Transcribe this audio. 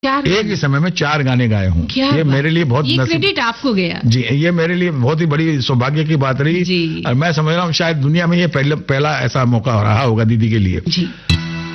एक ही समय में 4 गाने गाए हूँ। ये मेरे लिए बहुत ये क्रेडिट आपको गया जी। ये मेरे लिए बहुत ही बड़ी सौभाग्य की बात रही और मैं समझ रहा हूँ शायद दुनिया में ये पहला ऐसा मौका रहा होगा दीदी के लिए जी।